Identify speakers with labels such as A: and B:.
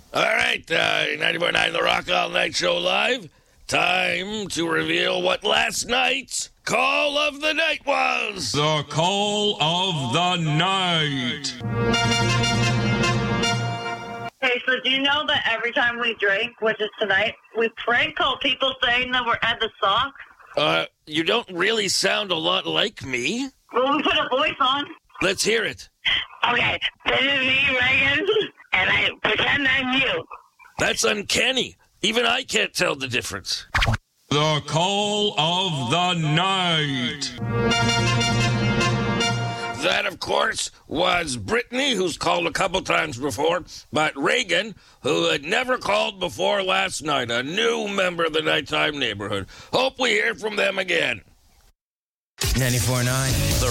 A: All right, 94.9 The Rock All Night Show live. Time to reveal what last night's call of the night was.
B: The call of the night.
C: Hey, so do you know that every time we drink, which is tonight, we prank call people saying that we're at the sock?
A: You don't really sound a lot like me.
C: Well, we put a voice on.
A: Let's hear it.
C: Okay, this is me, Reagan, and I pretend I'm you.
A: That's uncanny. Even I can't tell the difference.
B: The call of the night.
A: That, of course, was Brittany, who's called a couple times before, but Reagan, who had never called before last night, a new member of the Nighttime Neighborhood. Hope we hear from them again.
D: 94.9